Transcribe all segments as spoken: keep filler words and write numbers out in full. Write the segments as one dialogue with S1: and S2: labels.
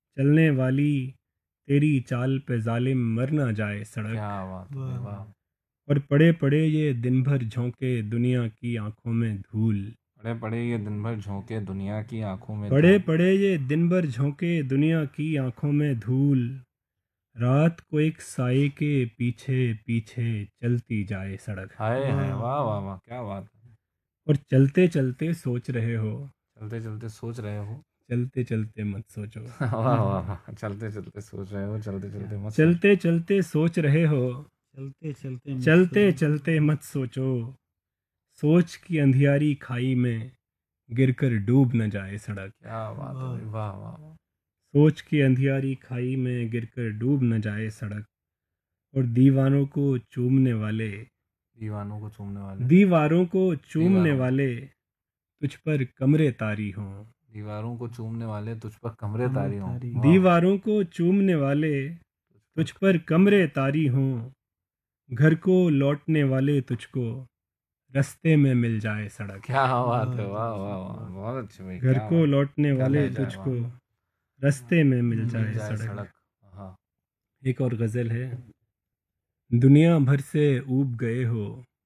S1: चलने वाली तेरी चाल पे जालिम मर ना जाए सड़क।
S2: क्या बात है, वाह।
S1: और पड़े पड़े ये दिन भर झोंके दुनिया की आंखों में धूल।
S2: पड़े पड़े ये दिन भर झोंके दुनिया की आंखों में
S1: पड़े
S2: धूल।
S1: पड़े ये दिन भर झोंके दुनिया की आंखों में धूल। रात को एक साए के पीछे पीछे चलती जाए सड़क।
S2: हाय हाय, वाह वाह वाह, क्या बात है।
S1: और चलते चलते सोच रहे हो,
S2: चलते चलते सोच रहे हो।
S1: चलते चलते मत सोचो।
S2: वाह वाह वाह, चलते चलते सोच रहे हो, चलते चलते मत सोच।
S1: चलते चलते सोच रहे हो,
S3: चलते चलते मत
S1: चलते
S3: सोचो।
S1: चलते मत सोचो। सोच की अंधियारी खाई में गिरकर डूब न जाए सड़क।
S2: क्या बात है भाई, वाह वाह वाह।
S1: सोच की अंधियारी खाई में गिरकर डूब न जाए सड़क। और दीवानों को चूमने वाले,
S2: दीवानों को चूमने वाले,
S1: दीवारों को चूमने
S2: दीवारों
S1: वाले तुझ पर कमरे तारी हों।
S2: दीवारों को चूमने वाले तुझ पर कमरे तारी हों। वाह।
S1: दीवारों को चूमने वाले तुझ पर कमरे तारी हों। घर को लौटने वाले तुझको रास्ते में मिल जाए सड़क।
S2: क्या बात है, वाह वाह वाह, बहुत अच्छे भाई।
S1: घर
S2: क्या
S1: को
S2: बात,
S1: लौटने
S2: क्या
S1: वाले
S2: लहजा है,
S1: तुझको
S2: वाह।
S1: रास्ते में मिल
S2: मिल
S1: जाए
S2: जाए
S1: सड़क।
S2: सड़क। हाँ।
S1: एक और गजल है। दुनिया भर से ऊब गए हो,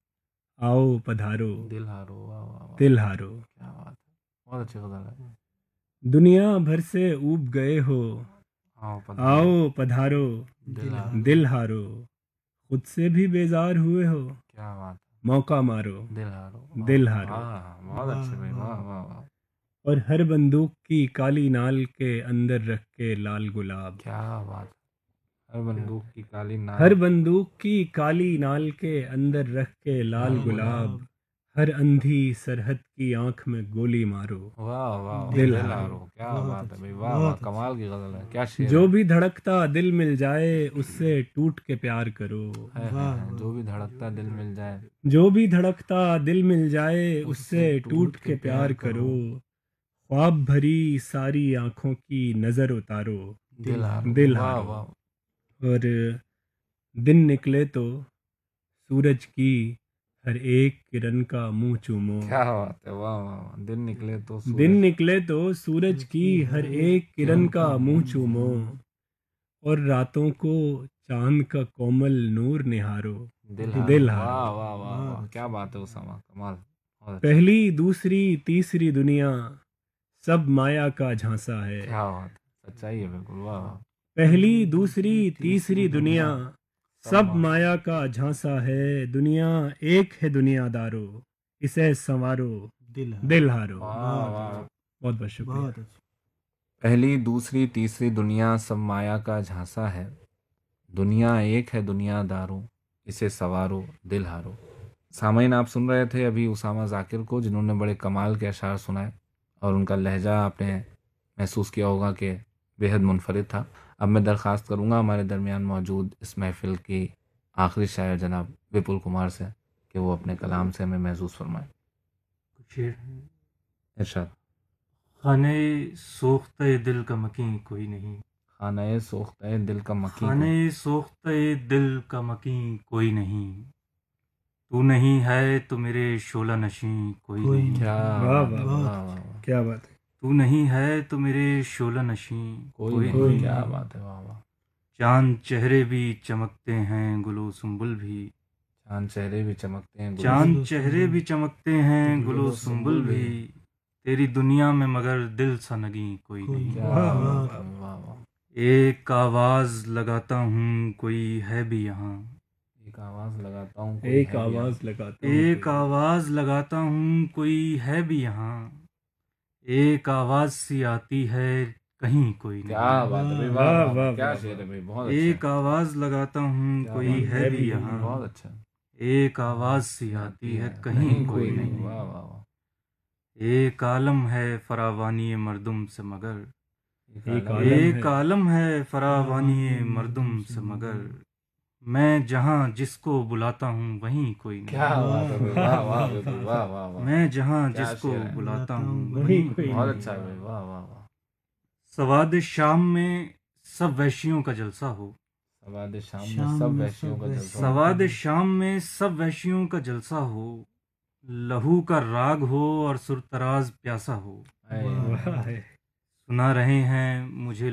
S1: आओ पधारो
S2: दिल हारो, वाह वाह वाह,
S1: दिल हारो।
S2: क्या बात है, बहुत अच्छी गजल है।
S1: दुनिया भर से ऊब गए हो,
S2: आओ पधारो,
S1: आओ पधारो
S2: दिल हारो।
S1: दिल हारो। खुद से भी बेजार हुए हो,
S2: क्या बात है,
S1: मौका मारो
S2: दिल हारो,
S1: दिल
S2: वाह,
S1: हारो।
S2: वाह, बहुत अच्छे भाई, वाह वाह वाह।
S1: और हर बंदूक की काली नाल के अंदर रख के लाल गुलाब।
S2: क्या बात है, हर बंदूक की काली नाल,
S1: हर बंदूक की काली नाल के अंदर रख के लाल गुलाब। हर अंधी सरहद की आंख में गोली मारो,
S2: वाह वाह,
S1: दिल
S2: दिल
S1: हारो।
S2: हारो। क्या बात है भाई, वाह वाह, कमाल की गजल है, क्या शेर
S1: जो
S2: है।
S1: भी धड़कता दिल मिल जाए उससे टूट के प्यार करो।
S2: है, है, है, जो भी धड़कता दिल मिल जाए,
S1: जो भी धड़कता दिल मिल जाए उससे टूट के प्यार करो। ख्वाब भरी सारी आंखों की नजर उतारो,
S2: दिल हारो,
S1: दिल
S2: वाह
S1: हारो।
S2: वाह।
S1: और दिन निकले तो सूरज की हर एक किरण का मुंह चूमो।
S2: क्या बात है, वाह वाह वाह। दिन निकले तो
S1: दिन
S2: सूरज,
S1: निकले तो सूरज की हर एक किरण का मुंह चूमो। और रातों को चांद का कोमल नूर निहारो,
S2: दिल
S1: दिल
S2: हारो,
S1: हारो।
S2: वाह वाह वाह वाह, क्या बात है उसामा, कमाल, बहुत अच्छा।
S1: पहली दूसरी तीसरी दुनिया सब माया का झांसा है।
S2: क्या बात है, सच्चाई है बिल्कुल, वाह वाह।
S1: पहली दूसरी तीसरी दुनिया सब माया का झांसा है। दुनिया एक है दुनियादारो, इसे संवारो दिल हारो।
S2: वाह वाह,
S1: बहुत बहुत शुक्रिया।
S2: पहली दूसरी तीसरी दुनिया सब माया का झांसा है। दुनिया एक है दुनियादारों, इसे सवारो दिल हारो। सामईन, आप सुन रहे थे अभी उसामा जाकिर को, जिन्होंने बड़े कमाल के अशार सुनाए और उनका लहजा आपने महसूस किया होगा कि बेहद मुनफरिद था। अब मैं दरख्वास्त करूंगा हमारे दरमियान मौजूद इस महफिल की आखिरी शायर जनाब विपुल कुमार से कि वो अपने कलाम से हमें महसूस फरमाए।
S3: शेर
S2: इरशाद।
S3: खाने सोख्ते दिल का मकीन कोई नहीं,
S2: खाने सोख्ते दिल का मकीन,
S3: खाने सोख्ते दिल का मकीन कोई नहीं। तू नहीं है तो मेरे शोला नशी कोई नहीं।
S2: क्या
S1: वाह
S2: बात है,
S1: वाह
S2: वाह वाह वाह,
S1: क्या बात है।
S3: तू नहीं है तो मेरे शोला नशी
S2: कोई
S3: कोई
S2: नहीं,
S3: नहीं।
S2: क्या बात है, वाह वाह।
S3: चांद चेहरे भी चमकते हैं गुलो सुंबुल भी,
S2: चांद चेहरे भी चमकते हैं, गुलो
S3: चांद चेहरे भी चमकते हैं गुलो सुंबुल भी। तेरी दुनिया में मगर दिल सा नगी कोई नहीं।
S2: क्या बात है, वाह वाह।
S3: एक आवाज लगाता हूँ कोई है भी यहाँ,
S2: एक आवाज लगाता हूँ कोई
S1: एक
S2: है भी यहाँ।
S1: आवाज लगाता हूँ
S3: एक
S1: कोई।
S3: आवाज लगाता हूँ कोई है भी यहाँ। एक आवाज सी आती है कहीं कोई नहीं।
S2: क्या बात है भाई, वाह
S1: वाह,
S2: वाह वाह,
S1: वाह,
S2: क्या
S1: वाह,
S2: शेर है भाई, बहुत
S3: एक
S2: अच्छा,
S3: आवाज लगाता हूँ
S2: क्या
S3: कोई
S2: बात
S3: है भी
S1: भी
S3: यहाँ।
S2: बहुत अच्छा।
S3: एक आवाज सी आती है कहीं कोई नहीं।
S2: वाह वाह वाह।
S3: एक आलम है फरावानी मर्दुम से मगर,
S1: एक
S2: आलम
S1: आलम
S3: एक
S1: है।
S3: आलम है फरावानी मर्दुम से मगर। मैं जहाँ जिसको बुलाता हूँ वहीं कोई नहीं।
S2: क्या बात है भाई, वाह वाह बिल्कुल, वाह वाह वाह,
S3: मैं जहाँ
S2: क्या
S3: जिसको
S2: शेर है,
S3: बुलाता हूँ
S1: वहीं
S3: वहीं
S1: कोई
S3: कोई
S2: बहुत
S3: नहीं।
S2: अच्छा है भाई, वाह वाह वाह।
S3: सवाद शाम में सब वैश्यों का जलसा हो,
S2: सवाद शाम में सब वैश्यों का जलसा हो।
S3: सवाद शाम में सब वैश्यों का जलसा हो। लहू का राग हो और सुरतराज प्यासा हो।
S2: हाय,
S1: वाह है।
S3: सुना रहे हैं मुझे